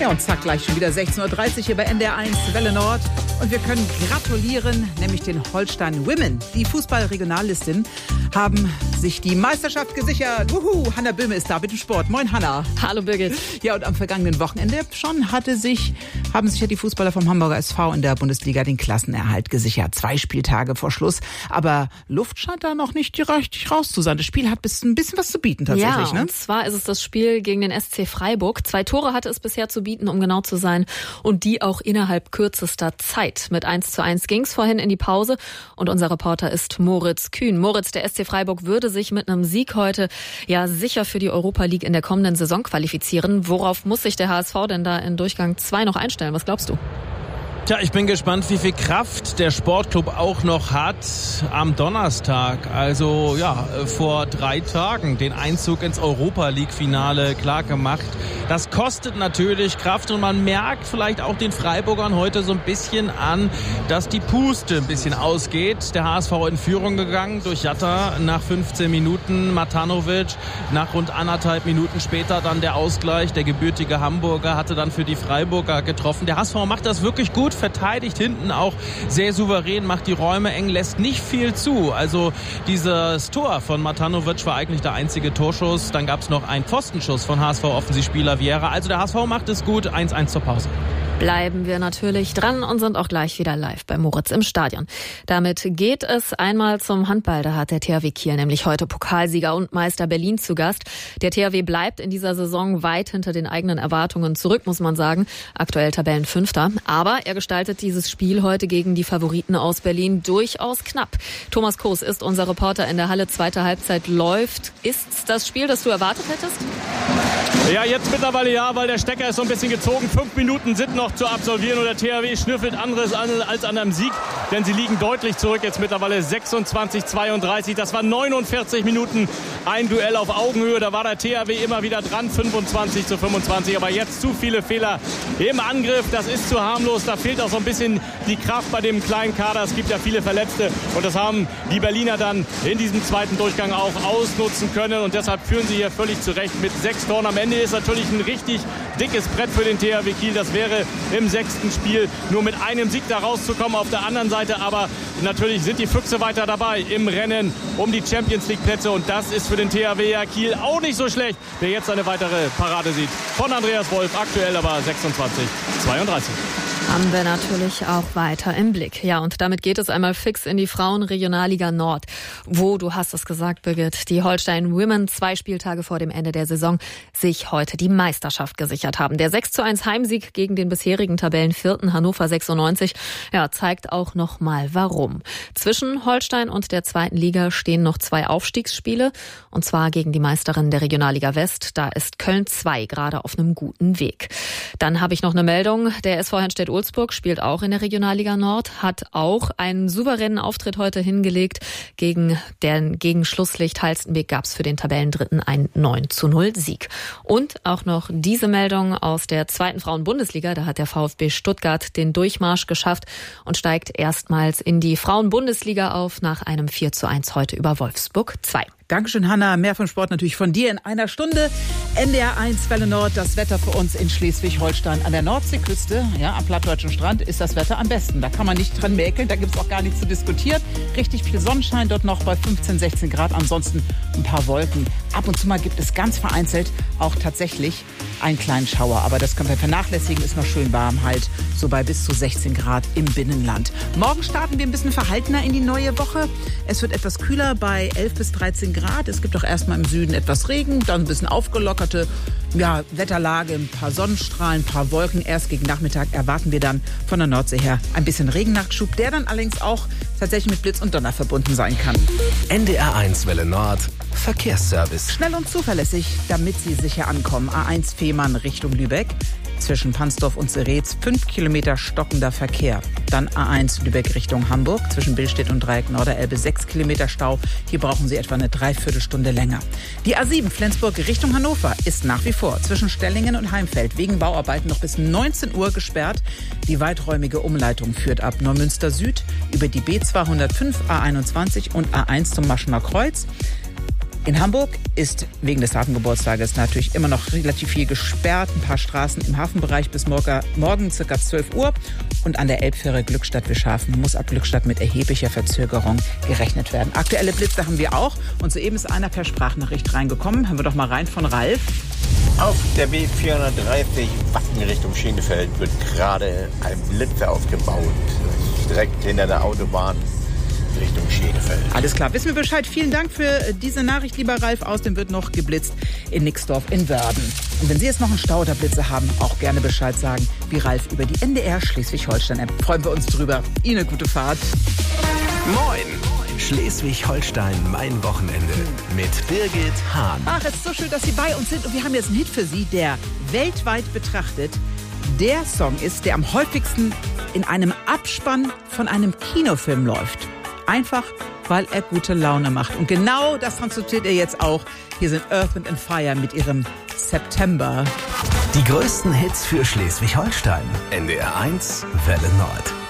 Ja, und zack, gleich schon wieder 16.30 Uhr hier bei NDR1 Welle Nord. Und wir können gratulieren, nämlich den Holstein Women. Die Fußball-Regionallistin haben sich die Meisterschaft gesichert. Wuhu, Hanna Böhme ist da mit dem Sport. Moin, Hanna. Hallo, Birgit. Ja, und am vergangenen Wochenende schon haben sich ja die Fußballer vom Hamburger SV in der Bundesliga den Klassenerhalt gesichert. 2 Spieltage vor Schluss. Aber Luft scheint da noch nicht richtig raus zu sein. Das Spiel hat ein bisschen was zu bieten tatsächlich. Ja, und zwar ist es das Spiel gegen den SC Freiburg. 2 Tore hatte es bisher zu bieten, um genau zu sein. Und die auch innerhalb kürzester Zeit. Mit 1:1 ging es vorhin in die Pause. Und unser Reporter ist Moritz Kühn. Moritz, der SC Freiburg würde sich mit einem Sieg heute ja sicher für die Europa League in der kommenden Saison qualifizieren. Worauf muss sich der HSV denn da in Durchgang 2 noch einstellen? Was glaubst du? Tja, ich bin gespannt, wie viel Kraft der Sportclub auch noch hat am Donnerstag. Also ja, vor 3 Tagen den Einzug ins Europa-League-Finale klar gemacht. Das kostet natürlich Kraft und man merkt vielleicht auch den Freiburgern heute so ein bisschen an, dass die Puste ein bisschen ausgeht. Der HSV in Führung gegangen durch Jatta nach 15 Minuten, Matanovic nach rund 1,5 Minuten später dann der Ausgleich. Der gebürtige Hamburger hatte dann für die Freiburger getroffen. Der HSV macht das wirklich gut. Verteidigt hinten auch sehr souverän, macht die Räume eng, lässt nicht viel zu. Also dieses Tor von Matanovic war eigentlich der einzige Torschuss. Dann gab es noch einen Pfostenschuss von HSV-Offensivspieler Vieira. Also der HSV macht es gut. 1:1 zur Pause. Bleiben wir natürlich dran und sind auch gleich wieder live bei Moritz im Stadion. Damit geht es einmal zum Handball. Da hat der THW Kiel nämlich heute Pokalsieger und Meister Berlin zu Gast. Der THW bleibt in dieser Saison weit hinter den eigenen Erwartungen zurück, muss man sagen. Aktuell Tabellenfünfter. Aber er gestaltet dieses Spiel heute gegen die Favoriten aus Berlin durchaus knapp. Thomas Koos ist unser Reporter in der Halle. Zweite Halbzeit läuft. Ist's das Spiel, das du erwartet hättest? Ja, jetzt mittlerweile ja, weil der Stecker ist so ein bisschen gezogen. 5 Minuten sind noch zu absolvieren und der THW schnüffelt anderes als an einem Sieg, denn sie liegen deutlich zurück. Jetzt mittlerweile 26:32. Das war 49 Minuten ein Duell auf Augenhöhe. Da war der THW immer wieder dran, 25:25. Aber jetzt zu viele Fehler im Angriff. Das ist zu harmlos. Da fehlt auch so ein bisschen die Kraft bei dem kleinen Kader. Es gibt ja viele Verletzte und das haben die Berliner dann in diesem zweiten Durchgang auch ausnutzen können. Und deshalb führen sie hier völlig zurecht mit 6 Toren. Am Ende ist natürlich ein richtig dickes Brett für den THW Kiel. Das wäre im 6. Spiel nur mit einem Sieg da rauszukommen. Auf der anderen Seite aber natürlich sind die Füchse weiter dabei im Rennen um die Champions League Plätze. Und das ist für den THW Kiel auch nicht so schlecht, wer jetzt eine weitere Parade sieht. Von Andreas Wolf, aktuell aber 26:32. Haben wir natürlich auch weiter im Blick. Ja, und damit geht es einmal fix in die Frauenregionalliga Nord, wo, du hast es gesagt, Birgit, die Holstein Women 2 Spieltage vor dem Ende der Saison sich heute die Meisterschaft gesichert haben. Der 6:1 Heimsieg gegen den bisherigen Tabellenvierten Hannover 96, ja, zeigt auch noch mal warum. Zwischen Holstein und der 2. Liga stehen noch 2 Aufstiegsspiele, und zwar gegen die Meisterin der Regionalliga West. Da ist Köln 2 gerade auf einem guten Weg. Dann habe ich noch eine Meldung. Der SV Henstedt-Ulzburg spielt auch in der Regionalliga Nord, hat auch einen souveränen Auftritt heute hingelegt. Gegen Schlusslicht Halstenbek gab es für den Tabellendritten einen 9:0 Sieg. Und auch noch diese Meldung aus der 2. Frauen-Bundesliga. Da hat der VfB Stuttgart den Durchmarsch geschafft und steigt erstmals in die Frauen-Bundesliga auf nach einem 4:1 heute über Wolfsburg 2. Dankeschön, Hanna. Mehr vom Sport natürlich von dir in einer Stunde. NDR1 Welle Nord, das Wetter für uns in Schleswig-Holstein. An der Nordseeküste, ja, am plattdeutschen Strand, ist das Wetter am besten. Da kann man nicht dran mäkeln, da gibt es auch gar nichts zu diskutieren. Richtig viel Sonnenschein, dort noch bei 15, 16 Grad. Ansonsten ein paar Wolken. Ab und zu mal gibt es ganz vereinzelt auch tatsächlich einen kleinen Schauer. Aber das können wir vernachlässigen, ist noch schön warm halt. So bei bis zu 16 Grad im Binnenland. Morgen starten wir ein bisschen verhaltener in die neue Woche. Es wird etwas kühler bei 11 bis 13 Grad. Es gibt auch erstmal im Süden etwas Regen, dann ein bisschen aufgelockerte Wetterlage, ein paar Sonnenstrahlen, ein paar Wolken. Erst gegen Nachmittag erwarten wir dann von der Nordsee her ein bisschen Regennachschub, der dann allerdings auch tatsächlich mit Blitz und Donner verbunden sein kann. NDR1 Welle Nord, Verkehrsservice. Schnell und zuverlässig, damit Sie sicher ankommen. A1 Fehmarn Richtung Lübeck. Zwischen Pansdorf und Seretz 5 Kilometer stockender Verkehr. Dann A1 Lübeck Richtung Hamburg. Zwischen Billstedt und Dreieck Norderelbe 6 Kilometer Stau. Hier brauchen Sie etwa eine Dreiviertelstunde länger. Die A7 Flensburg Richtung Hannover ist nach wie vor zwischen Stellingen und Heimfeld wegen Bauarbeiten noch bis 19 Uhr gesperrt. Die weiträumige Umleitung führt ab Neumünster Süd über die B205, A21 und A1 zum Maschener Kreuz. In Hamburg ist wegen des Hafengeburtstages natürlich immer noch relativ viel gesperrt. Ein paar Straßen im Hafenbereich bis morgen ca. 12 Uhr. Und an der Elbfähre Glückstadt-Wischhafen muss ab Glückstadt mit erheblicher Verzögerung gerechnet werden. Aktuelle Blitze haben wir auch. Und soeben ist einer per Sprachnachricht reingekommen. Hören wir doch mal rein von Ralf. Auf der B430 Wacken Richtung Schenefeld wird gerade ein Blitz aufgebaut. Direkt hinter der Autobahn Richtung Schenefeld. Alles klar, wissen wir Bescheid. Vielen Dank für diese Nachricht, lieber Ralf. Außerdem wird noch geblitzt in Nixdorf in Wörden. Und wenn Sie jetzt noch einen Stau oder Blitze haben, auch gerne Bescheid sagen, wie Ralf über die NDR Schleswig-Holstein-App. Freuen wir uns drüber. Ihnen eine gute Fahrt. Moin! Schleswig-Holstein, mein Wochenende mit Birgit Hahn. Ach, es ist so schön, dass Sie bei uns sind. Und wir haben jetzt einen Hit für Sie, der weltweit betrachtet der Song ist, der am häufigsten in einem Abspann von einem Kinofilm läuft. Einfach, weil er gute Laune macht. Und genau das transportiert er jetzt auch. Hier sind Earth, Wind & Fire mit ihrem September. Die größten Hits für Schleswig-Holstein. NDR 1, Welle Nord.